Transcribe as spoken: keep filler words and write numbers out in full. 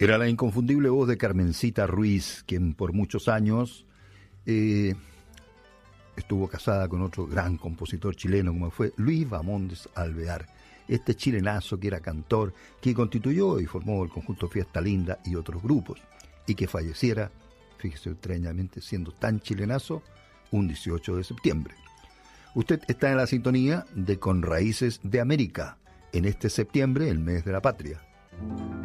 Era la inconfundible voz de Carmencita Ruiz, quien por muchos años eh, estuvo casada con otro gran compositor chileno como fue Luis Bamondes Alvear. Este chilenazo que era cantor, que constituyó y formó el conjunto Fiesta Linda y otros grupos, y que falleciera, fíjese extrañamente, siendo tan chilenazo, un dieciocho de septiembre. Usted está en la sintonía de Con Raíces de América, en este septiembre, el mes de la patria.